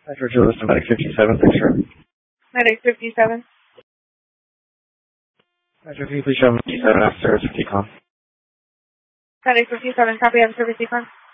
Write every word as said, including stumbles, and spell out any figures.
Hi, Georgia, listen, Medic fifty-seven, thanks, sir. Medic fifty-seven. Hi, Georgia, can you please show me fifty-seven after service with Econ? Medic fifty-seven, copy of service econ.